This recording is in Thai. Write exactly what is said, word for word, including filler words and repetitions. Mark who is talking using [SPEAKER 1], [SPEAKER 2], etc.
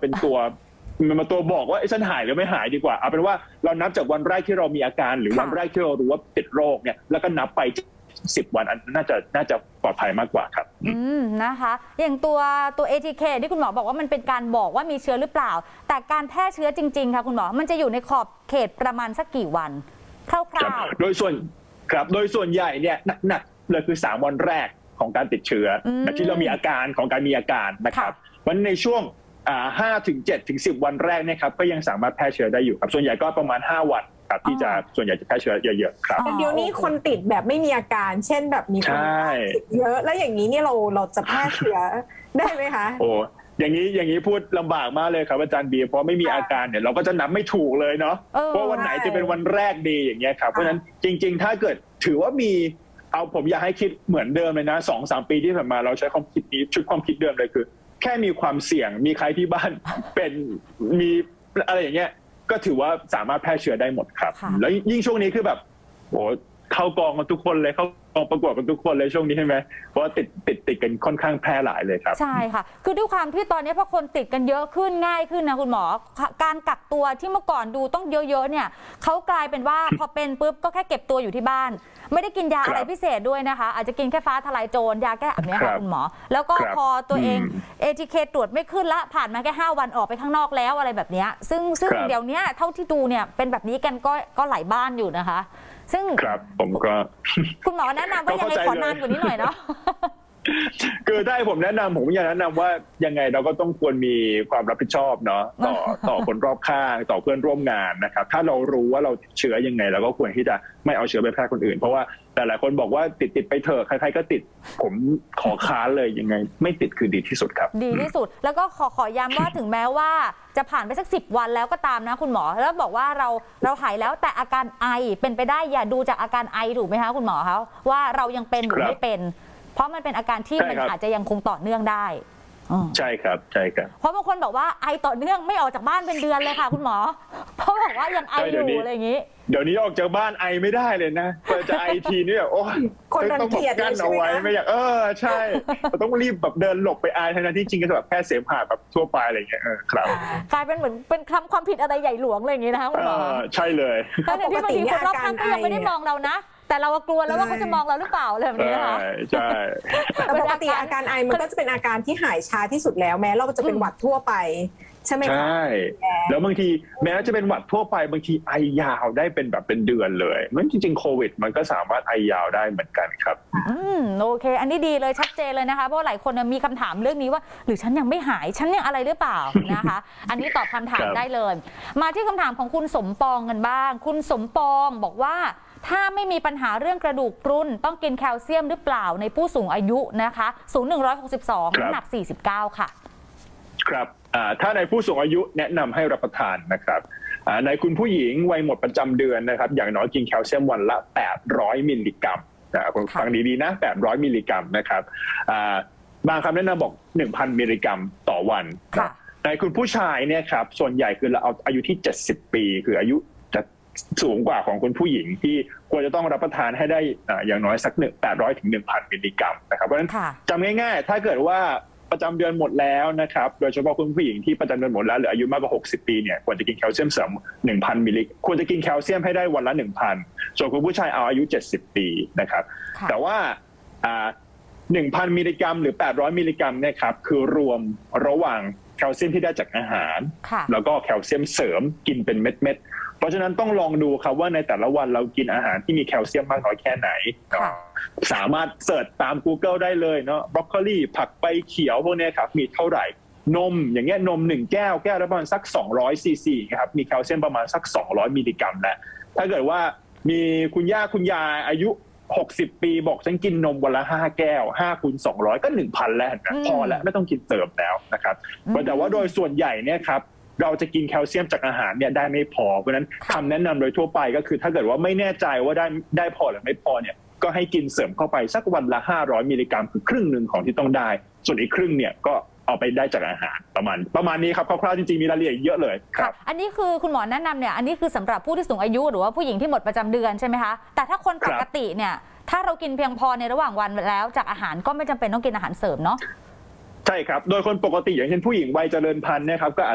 [SPEAKER 1] เป็นตัวมันมาตัวบอกว่าไอ้ฉันหายหรือไม่หายดีกว่าเอาเป็นว่าเรานับจากวันแรกที่เรามีอาการหรือวันแรกที่เรารู้ว่าติดโรคเนี่ยแล้วก็นับไปสิบวันน่าจะน่าจะปลอดภัยมากกว่าครับ
[SPEAKER 2] อืมนะคะอย่างตัวตัว เอ ที เค ที่คุณหมอบอกว่ามันเป็นการบอกว่ามีเชื้อหรือเปล่าแต่การแพร่เชื้อจริงๆค่ะคุณหมอมันจะอยู่ในขอบเขตประมาณสักกี่วันคร่าว
[SPEAKER 1] ๆโดยส่วนครับโดยส่วนใหญ่เนี่ยหนักๆเลยคือสามวันแรกของการติดเชื้อที่เรามีอาการของการมีอาการนะครับวันในช่วงห้าถึงเจ็ดถึงสิบวันแรกเนี่ยครับก็ยังสามารถแพร่เชื้อได้อยู่ครับส่วนใหญ่ก็ประมาณห้าวันครับที่จะส่วนใหญ่จะแพร่เชื้อเยอะๆครับ
[SPEAKER 3] เดี๋ยวนี้คนติดแบบไม่มีอาการเช่นแบบมีคนติดเยอะแล้วอย่างนี้เนี่ยเราเราจะแพร่เชื้อได้ไหมคะ
[SPEAKER 1] โอ้อย่างนี้อย่างนี้พูดลำบากมากเลยครับอาจารย์บีเพราะไม่มีอาการเนี่ยเราก็จะนับไม่ถูกเลยเนาะเพราะวันไหนจะเป็นวันแรกดีอย่างเงี้ยครับเพราะฉะนั้นจริงๆถ้าเกิดถือว่ามีเอาผมอยากให้คิดเหมือนเดิมเลยนะสองสามปีที่ผ่านมาเราใช้ความคิดนี้ชุดความคิดเดิมเลยคือแค่มีความเสี่ยงมีใครที่บ้านเป็นมีอะไรอย่างเงี้ยก็ถือว่าสามารถแพร่เชื้อได้หมดครับแล้วยิ่งช่วงนี้คือแบบโอ้เข้ากองกันทุกคนเลยเข้ากองประกวดกันทุกคนเลยช่วงนี้ใช่ไหมเพราะว่าติดติดติดกันค่อนข้างแพร่หลายเลยครับ
[SPEAKER 2] ใช่ค่ะคือด้วยความที่ตอนนี้พอคนติดกันเยอะขึ้นง่ายขึ้นนะคุณหมอการกักตัวที่เมื่อก่อนดูต้องเยอะๆเนี่ยเขากลายเป็นว่าพอเป็นปุ๊บก็แค่เก็บตัวอยู่ที่บ้านไม่ได้กินยาอะไรพิเศษด้วยนะคะอาจจะกินแค่ฟ้าทลายโจรยาแก้อักเนี้ยค่ะคุณหมอแล้วก็พอตัวเอง เอ ที เค ตรวจไม่ขึ้นละผ่านมาแค่ห้าวันออกไปข้างนอกแล้วอะไรแบบนี้ซึ่งซึ่งเดี๋ยวนี้เท่าที่ดูเนี่ยเป็นแบบนี้กันก็ก็หลายบ้านอยู่นะคะซึ่ง
[SPEAKER 1] ครับผมก็
[SPEAKER 2] คุณหมอแนะนำว่ายังไงขอนานกว่านี้หน่อยเนาะ
[SPEAKER 1] คือได้ผมแนะนำผมอยากแนะนำว่ายังไงเราก็ต้องควรมีความรับผิดชอบเนาะต่อต่อคนรอบข้างต่อเพื่อนร่วมงานนะครับถ้าเรารู้ว่าเราติดเชื้อยังไงเราก็ควรที่จะไม่เอาเชื้อไปแพร่คนอื่นเพราะว่าแต่หลายคนบอกว่าติดติดไปเถอะใครๆก็ติดผมขอค้านเลยยังไงไม่ติดคือดีที่สุดครับ
[SPEAKER 2] ดีที่สุดแล้วก็ขอขอย้ำว่าถึงแม้ว่าจะผ่านไปสักสิบวันแล้วก็ตามนะคุณหมอแล้วบอกว่าเราเราหายแล้วแต่อาการไอเป็นไปได้อย่าดูจากอาการไอถูกไหมคะคุณหมอคะว่าเรายังเป็นหรือไม่เป็นเพราะมันเป็นอาการที่มันอาจจะยังคงต่อเนื่องได้
[SPEAKER 1] ใช่ครับใช่ครับ
[SPEAKER 2] เพราะบางคนบอกว่าไอต่อเนื่องไม่ออกจากบ้านเป็นเดือนเลยค่ะคุณหมอเพราะบอกว่ายังไออยู่อะไรอย่างนี้
[SPEAKER 1] เดี๋ยวนี้ออกจากบ้านไอไม่ได้เลยนะเพื่อจะไอทีนี่แบบโอ้
[SPEAKER 3] คนต้อง
[SPEAKER 1] แบบกั้นเอาไว้ไม่อยากเออใช่ต้องรีบแบบเดินหลบไปไอทั้งที่จริงก็แบบแค่เสมหะแบบทั่วไปอะไรอย่างเงี้ยครับ
[SPEAKER 2] กลายเป็นเหมือนเป็นคำความผิดอะไรใหญ่หลวงอะไรอย่างงี้นะคะคุณหมอ
[SPEAKER 1] ใช่เลย
[SPEAKER 2] แต่ที่บางทีคนรอบข้างก็ยังไม่ได้มองเรานะแต่เรากลัวแล้วว่าเขาจะมองเราหรือเปล่าอะไรแบบนี้นะคะ
[SPEAKER 1] ใช่
[SPEAKER 3] แต่ปกติอาการไอมันก็จะเป็นอาการที่หายช้าที่สุดแล้วแม้เราจะเป็นหวัดทั่วไปใช่ไหมคะ
[SPEAKER 1] ใช่แล้วบางทีแม้จะเป็นหวัดทั่วไปบางทีไอยาวได้เป็นแบบเป็นเดือนเลยมันจริงๆโควิดมันก็สามารถไอยาวได้เหมือนกันครับ
[SPEAKER 2] อืมโอเคอันนี้ดีเลยชัดเจนเลยนะคะเพราะหลายคนมีคำถามเรื่องนี้ว่าหรือฉันยังไม่หายฉันยังอะไรหรือเปล่านะคะอันนี้ตอบคำถามได้เลยมาที่คำถามของคุณสมปองกันบ้างคุณสมปองบอกว่าถ้าไม่มีปัญหาเรื่องกระดูกพรุนต้องกินแคลเซียมหรือเปล่าในผู้สูงอายุนะคะสูงหนึ่งร้อยหกสิบสองน้ำหนักสี่สิบเก้าค่ะ
[SPEAKER 1] ครับถ้าในผู้สูงอายุแนะนำให้รับประทานนะครับในคุณผู้หญิงวัยหมดประจำเดือนนะครับอย่างน้อยกินแคลเซียมวันละแปดร้อยมิลลิกรัมฟังดีๆนะแปดร้อยมิลลิกรัมนะครับบางคำแนะนำบอก หนึ่งพัน มิลลิกรัมต่อวันในคุณผู้ชายเนี่ยครับส่วนใหญ่คือเราเอาอายุที่เจ็ดสิบปีคืออายุจะสูงกว่าของคุณผู้หญิงที่ควรจะต้องรับประทานให้ได้อย่างน้อยสักหนึ่งแปดร้อยถึงหนึ่งพันมิลลิกรัมนะครับเพราะฉะนั้นจำง่ายๆถ้าเกิดว่าประจำเดือนหมดแล้วนะครับโดยเฉพาะคุณผู้หญิงที่ประจำเดือนหมดแล้วหรืออายุมากกว่าหกสิบปีเนี่ยควรจะกินแคลเซียมเสริม หนึ่งพัน มิลลิควรจะกินแคลเซียมให้ได้วันละ หนึ่งพัน ส่วนคุณผู้ชายเอาอายุเจ็ดสิบปีนะครับแต่ว่าหนึ่งพัน มิลลิกรัมหรือแปดร้อยมิลลิกรัมเนี่ยครับคือรวมระหว่างแคลเซียมที่ได้จากอาหารแล้วก็แคลเซียมเสริมกินเป็นเม็ดๆเพราะฉะนั้นต้องลองดูครับว่าในแต่ละวันเรากินอาหารที่มีแคลเซียมมากน้อยแค่ไหนสามารถเสิร์ชตาม Google ได้เลยเนาะบรอกโคลีผักใบเขียวพวกนี้ครับมีเท่าไหร่นมอย่างเงี้ยนมหนึ่งแก้วแก้วละประมาณสักสองร้อยซีซีครับมีแคลเซียมประมาณสักสองร้อยมิลลิกรัมแหละถ้าเกิดว่ามีคุณย่าคุณยายอายุหกสิบปีบอกฉันกินนมวันละห้าแก้วห้าคูณสองร้อยก็ หนึ่งพัน แล้วนะพอแล้วไม่ต้องกินเติมแล้วนะครับแต่ว่าโดยส่วนใหญ่เนี่ยครับเราจะกินแคลเซียมจากอาหารเนี่ยได้ไม่พอเพราะฉะนั้นคำแนะนำโดยทั่วไปก็คือถ้าเกิดว่าไม่แน่ใจว่าได้ได้พอหรือไม่พอเนี่ยก็ให้กินเสริมเข้าไปสักวันละห้าร้อยมิลลิกรัมคือครึ่งหนึ่งของที่ต้องได้ส่วนอีกครึ่งเนี่ยก็เอาไปได้จากอาหารประมาณประมาณนี้ครับคร่าวๆจริงๆมีรายละเอียดเยอะเลยครับ
[SPEAKER 2] อันนี้คือคุณหมอแนะนำเนี่ยอันนี้คือสำหรับผู้ที่สูงอายุหรือว่าผู้หญิงที่หมดประจำเดือนใช่ไหมคะแต่ถ้าคนปกติเนี่ยถ้าเรากินเพียงพอในระหว่างวันแล้วจากอาหารก็ไม่จำเป็นต้องกินอาหารเสริมเนาะ
[SPEAKER 1] ใช่ครับโดยคนปกติอย่างเช่นผู้หญิงวัยเจริญพันธุ์เนี่ยครับก็